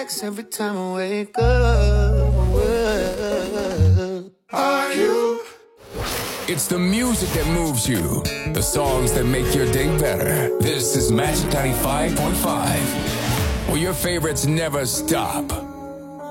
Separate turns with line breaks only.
relax every time I wake up. Are you?
It's the music that moves you, the songs that make your day better. This is Magic 95.5, where your favorites never stop.